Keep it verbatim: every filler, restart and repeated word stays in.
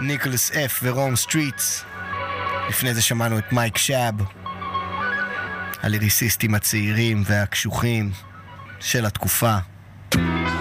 ניקולס אף ורום סטריטס. לפני זה שמענו את מייק שאב, הליריסיסטים הצעירים והקשוחים של התקופה.